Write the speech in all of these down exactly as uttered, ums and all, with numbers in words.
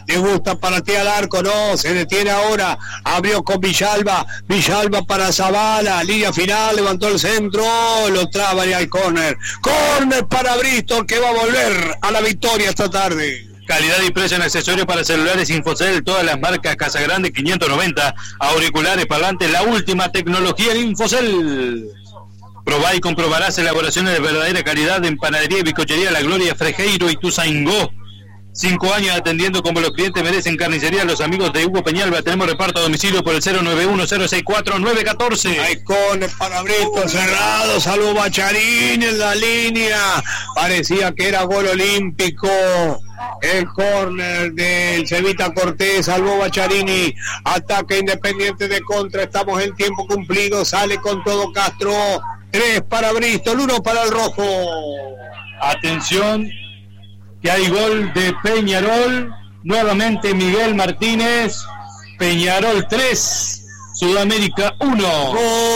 le gusta para ti al arco, no, se detiene ahora, abrió con Villalba, Villalba para Zavala, línea final, levantó el centro, lo traba y al córner, córner para Bristol, que va a volver a la victoria esta tarde. Calidad y precio en accesorios para celulares Infocel, todas las marcas Casagrande quinientos noventa, auriculares, parlantes, la última tecnología en Infocel. Probá y comprobarás elaboraciones de verdadera calidad en panadería y bizcochería La Gloria, Frejeiro y Tuzaingó. Cinco años atendiendo como los clientes merecen. Carnicería Los Amigos de Hugo Peñalba. Tenemos reparto a domicilio por el cero nueve uno cero seis cuatro nueve uno cuatro. Hay córner para Bristol cerrado. Salvo Bacharín en la línea. Parecía que era gol olímpico. El córner del Cevita Cortés, salvó Bacharini, ataque Independiente de contra, estamos en tiempo cumplido, sale con todo Castro, tres para Bristol, uno para el rojo. Atención, que hay gol de Peñarol, nuevamente Miguel Martínez, Peñarol tres, Sudamérica uno.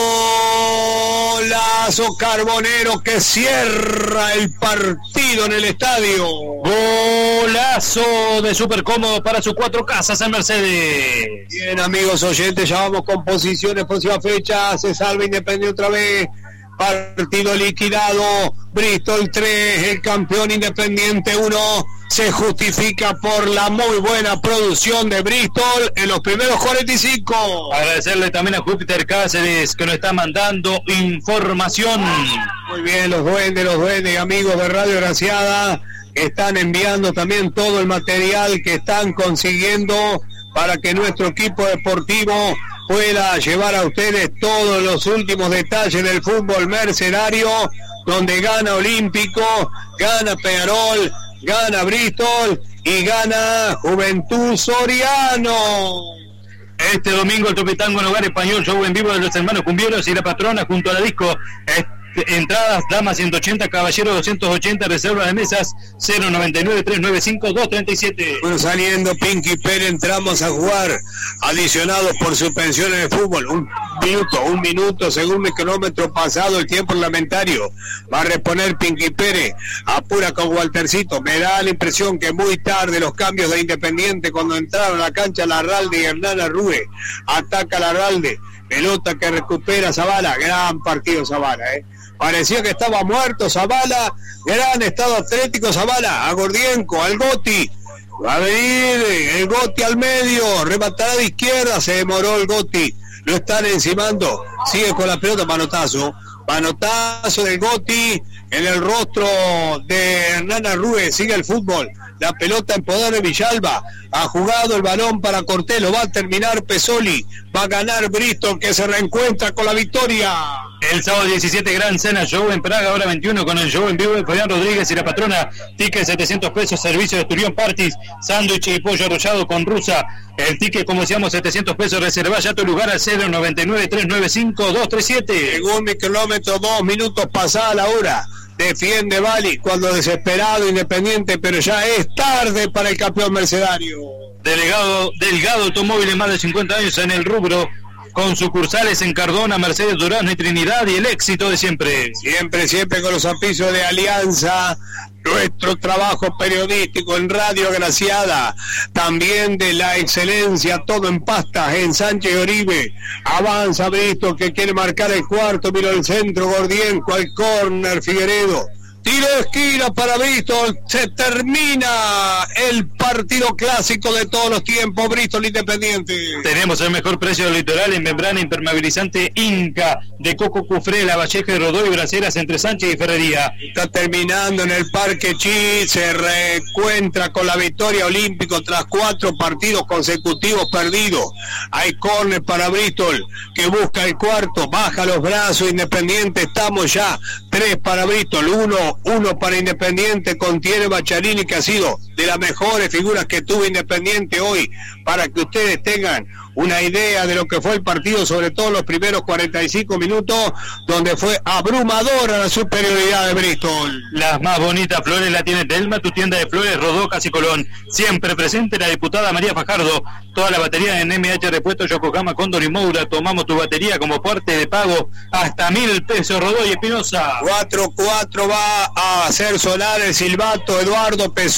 Golazo Carbonero que cierra el partido en el estadio. Golazo de Super Cómodo para sus cuatro casas en Mercedes. Bien, amigos oyentes, ya vamos con posiciones, próxima fecha, se salva Independiente otra vez. Partido liquidado, Bristol tres, el campeón Independiente uno, se justifica por la muy buena producción de Bristol en los primeros cuarenta y cinco. Agradecerle también a Júpiter Cáceres que nos está mandando información. Muy bien, los duendes, los duendes, amigos de Radio Graciada, están enviando también todo el material que están consiguiendo para que nuestro equipo deportivo pueda llevar a ustedes todos los últimos detalles del fútbol mercenario, donde gana Olímpico, gana Peñarol, gana Bristol y gana Juventud Soriano. Este domingo el Tropitango en Hogar Español, show en vivo de los hermanos Cumbieros y la patrona junto a la disco. Entradas, damas ciento ochenta, caballeros doscientos ochenta, reserva de mesas cero noventa y nueve, tres noventa y cinco, dos treinta y siete. Bueno, saliendo Pinky Pérez, entramos a jugar, adicionados por suspensión en el fútbol, un minuto, un minuto, según mi cronómetro pasado, el tiempo reglamentario, va a reponer Pinky Pérez, apura con Waltercito, me da la impresión que muy tarde los cambios de Independiente, cuando entraron a la cancha Larralde y Hernán Arrue, ataca Larralde, pelota que recupera Zavala, gran partido Zavala, eh. Parecía que estaba muerto Zavala, gran estado atlético Zavala, a Gordienko, al Goti, va a venir el Goti al medio, rematará de izquierda, se demoró el Goti, lo están encimando, sigue con la pelota, manotazo, manotazo del Goti en el rostro de Hernán Arrue, sigue el fútbol, la pelota en poder de Villalba, ha jugado el balón para Cortés, lo va a terminar Pesoli, va a ganar Bristol que se reencuentra con la victoria. El sábado diecisiete, gran cena, show en Praga, hora veintiuno, con el show en vivo de Fabián Rodríguez y la patrona, ticket setecientos pesos, servicio de Esturión Parties, sándwich y pollo arrollado con rusa, el ticket como decíamos setecientos pesos, reserva ya tu lugar al cero noventa y nueve, tres noventa y cinco, dos treinta y siete. Según mi kilómetro, dos minutos pasada la hora, defiende Bali cuando desesperado Independiente, pero ya es tarde para el campeón mercenario. Delegado Delgado, automóviles más de cincuenta años en el rubro, con sucursales en Cardona, Mercedes, Durazno y Trinidad, y el éxito de siempre. Siempre, siempre con los apisos de Alianza, nuestro trabajo periodístico en Radio Graciada, también de la excelencia, todo en pastas, en Sánchez Oribe, avanza Bristol que quiere marcar el cuarto, mira el centro, Gordienko, al córner, Figueredo. Tiro de esquina para Bristol, se termina el partido clásico de todos los tiempos, Bristol Independiente. Tenemos el mejor precio del litoral en membrana impermeabilizante Inca, de Coco Cufré, La Valleja, Rodó y Braceras entre Sánchez y Ferrería. Está terminando en el Parque Chi, se reencuentra con la victoria Olímpico tras cuatro partidos consecutivos perdidos. Hay córner para Bristol, que busca el cuarto, baja los brazos, Independiente, estamos ya, tres para Bristol, uno Uno para Independiente, contiene Bacharini, que ha sido de las mejores figuras que tuvo Independiente hoy, para que ustedes tengan una idea de lo que fue el partido, sobre todo los primeros cuarenta y cinco minutos, donde fue abrumadora la superioridad de Bristol. Las más bonitas flores la tiene Telma, tu tienda de flores, Rodó, Casi Colón. Siempre presente la diputada María Fajardo. Toda la batería en M H Repuesto, Yokohama, Cóndor y Moura. Tomamos tu batería como parte de pago hasta mil pesos, Rodó y Espinosa. cuatro cuatro va a hacer sonar el silbato Eduardo Pesoli de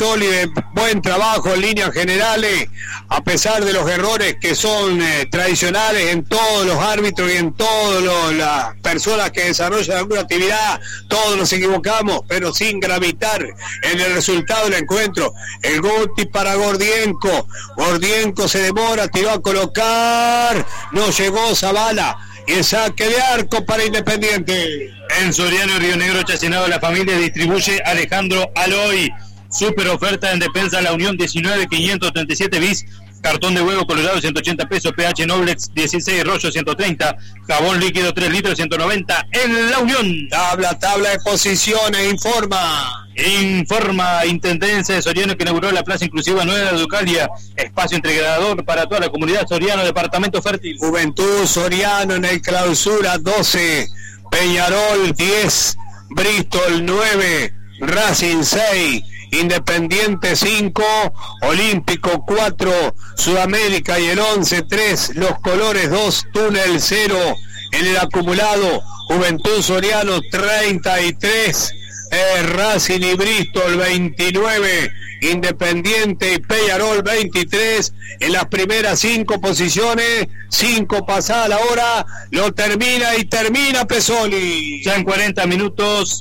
eh, buen trabajo en líneas generales, a pesar de los errores que son eh, tradicionales en todos los árbitros y en todas las personas que desarrollan alguna actividad. Todos nos equivocamos, pero sin gravitar en el resultado del encuentro. El Guti para Gordienko. Gordienko se demora, tiró a colocar, no llegó Zavala. Y el saque de arco para Independiente. En Soriano y Río Negro, Chacinado, la familia distribuye Alejandro Aloy. Super oferta en Despensa La Unión, diecinueve quinientos treinta y siete bis. Cartón de huevo colorado ciento ochenta pesos, pH Noblex dieciséis, rollo ciento treinta, jabón líquido tres litros ciento noventa en La Unión. Tabla, tabla de posiciones, informa. Informa Intendencia de Soriano que inauguró la Plaza Inclusiva Nueva de Ducalia, espacio integrador para toda la comunidad Soriano, departamento fértil. Juventud Soriano en el clausura doce, Peñarol diez, Bristol nueve, Racing seis, Independiente cinco, Olímpico cuatro, Sudamérica y el once tres, Los Colores dos, Túnel cero, en el acumulado Juventud Soriano treinta y tres, eh, Racing y Bristol veintinueve, Independiente y Peñarol veintitrés, en las primeras cinco posiciones, cinco pasada la hora, lo termina y termina Pesoli. Ya en cuarenta minutos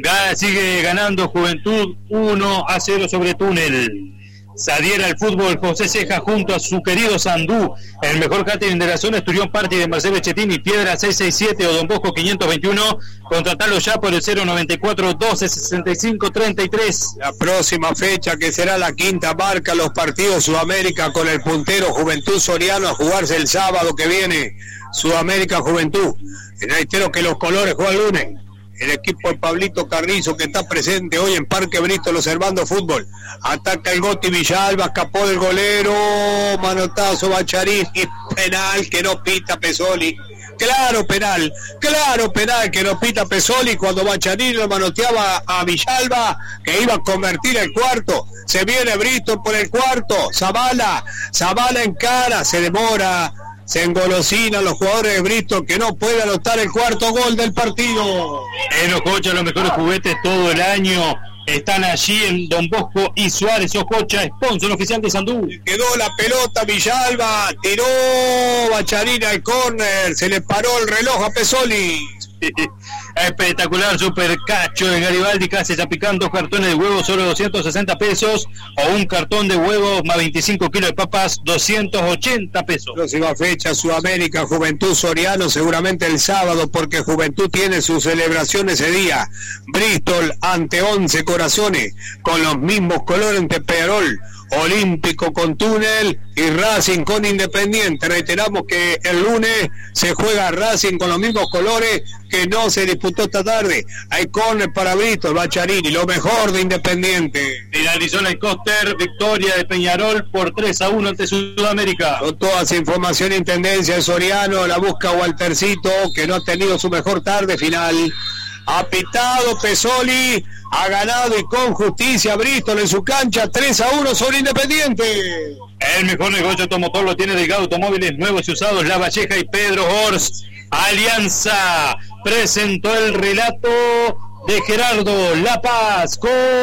sigue ganando Juventud uno a cero sobre Túnel. Se adhiera al fútbol José Ceja junto a su querido Sandú. El mejor catering de la zona, Esturión Party de Marcelo Chetini, Piedra seiscientos sesenta y siete o Don Bosco quinientos veintiuno. Contratalo ya por el cero noventa y cuatro, doce, sesenta y cinco, treinta y tres. La próxima fecha, que será la quinta, marca los partidos Sudamérica con el puntero Juventud Soriano a jugarse el sábado que viene. Sudamérica Juventud. Reitero que Los Colores juega el lunes. El equipo de Pablito Carrizo, que está presente hoy en Parque Bristol observando fútbol. Ataca el Goti Villalba, escapó del golero, manotazo Bacharín, y penal que no pita Pesoli. Claro penal, claro penal que no pita Pesoli cuando Bacharín lo manoteaba a Villalba, que iba a convertir el cuarto. Se viene Bristol por el cuarto, Zavala, Zavala en cara, se demora. Se engolosinan los jugadores de Bristol, que no puede anotar el cuarto gol del partido. En Ococha, los mejores juguetes todo el año están allí en Don Bosco y Suárez. Ococha, sponsor oficial de Sandú. Quedó la pelota Villalba, tiró Bacharín al córner, se le paró el reloj a Pesoli. Espectacular super cacho de Garibaldi, casi ya picando dos cartones de huevos, solo doscientos sesenta pesos, o un cartón de huevos más veinticinco kilos de papas, doscientos ochenta pesos. Próxima fecha, Sudamérica, Juventud Soriano, seguramente el sábado, porque Juventud tiene su celebración ese día. Bristol ante once Corazones, con los mismos colores ante Peñarol. Olímpico con Túnel y Racing con Independiente. Reiteramos que el lunes se juega Racing con los mismos colores que no se disputó esta tarde. Hay córner para Bristol, Bacharini, lo mejor de Independiente. Finalizó el Coster, victoria de Peñarol por tres a uno ante Sudamérica. Con toda esa información, Intendencia de Soriano la busca Waltercito, que no ha tenido su mejor tarde final. Ha pitado Pesoli, ha ganado y con justicia Bristol en su cancha, tres a uno sobre Independiente. El mejor negocio automotor lo tiene Delgado Automóviles Nuevos y Usados, La Valleja y Pedro Horst. Alianza presentó el relato de Gerardo La Paz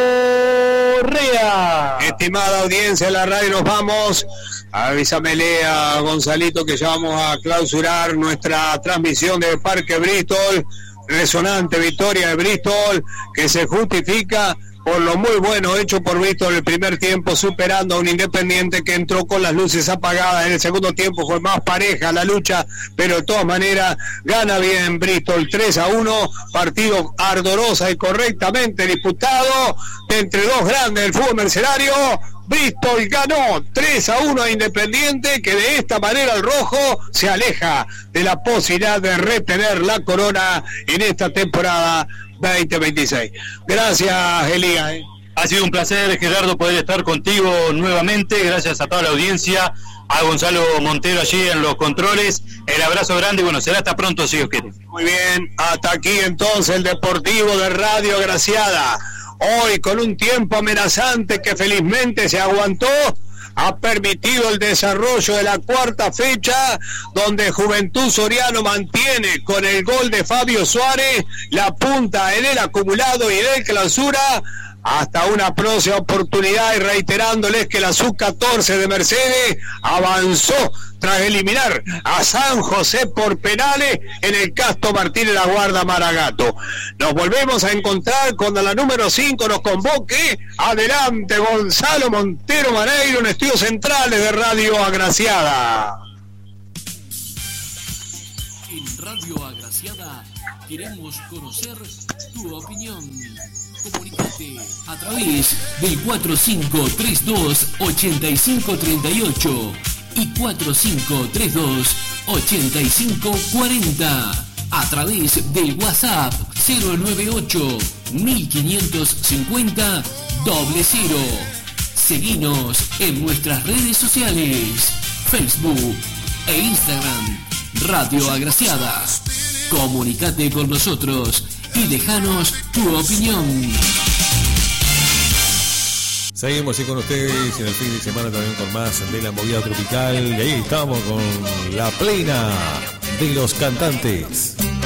Correa. Estimada audiencia de la radio, nos vamos. Avísamele a Gonzalito que ya vamos a clausurar nuestra transmisión de Parque Bristol. Resonante victoria de Bristol, que se justifica por lo muy bueno hecho por Bristol en el primer tiempo, superando a un Independiente que entró con las luces apagadas. En el segundo tiempo fue más pareja la lucha, pero de todas maneras gana bien Bristol tres a uno, partido ardorosa y correctamente disputado entre dos grandes del fútbol mercenario. Bristol ganó tres a uno a Independiente, que de esta manera el rojo se aleja de la posibilidad de retener la corona en esta temporada veinte veintiséis. Gracias, Elías. ¿eh? Ha sido un placer, Gerardo, poder estar contigo nuevamente. Gracias a toda la audiencia, a Gonzalo Montero allí en los controles. El abrazo grande y bueno, será hasta pronto, si Dios quiere. Muy bien, hasta aquí entonces el Deportivo de Radio Graciada. Hoy con un tiempo amenazante que felizmente se aguantó, ha permitido el desarrollo de la cuarta fecha, donde Juventud Soriano mantiene con el gol de Fabio Suárez la punta en el acumulado y en el clausura Hasta una próxima oportunidad y reiterándoles que la sub catorce de Mercedes avanzó tras eliminar a San José por penales en el Casto Martínez La Guarda Maragato. Nos volvemos a encontrar cuando la número cinco nos convoque. Adelante Gonzalo Montero Maneiro en estudios centrales de Radio Agraciada. En Radio Agraciada queremos conocer tu opinión. Comunicate a través del cuatro cinco tres dos ocho cinco tres ocho y cuatro cinco tres dos ocho cinco cuatro cero, a través del WhatsApp cero nueve ocho cinco cinco cero cero cero. Seguinos en nuestras redes sociales, Facebook e Instagram, Radio Agraciada. Comunicate con nosotros y déjanos tu opinión. Seguimos con ustedes en el fin de semana también con más de la movida tropical. Y ahí estamos con la plena de los cantantes.